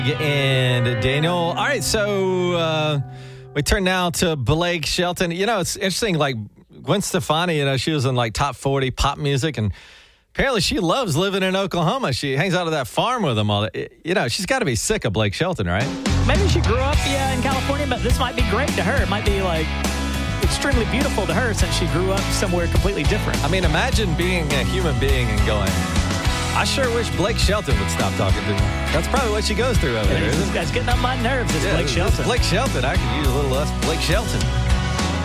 And Daniel. All right, so we turn now to Blake Shelton. You know, it's interesting, like Gwen Stefani, you know, she was in like top 40 pop music, and apparently she loves living in Oklahoma. She hangs out at that farm with them all. You know, she's got to be sick of Blake Shelton, right? Maybe she grew up, in California, but this might be great to her. It might be like extremely beautiful to her since she grew up somewhere completely different. I mean, imagine being a human being and going, I sure wish Blake Shelton would stop talking to me. That's probably what she goes through over there, isn't it? That's getting on my nerves, Blake Shelton. Blake Shelton. I could use a little less Blake Shelton.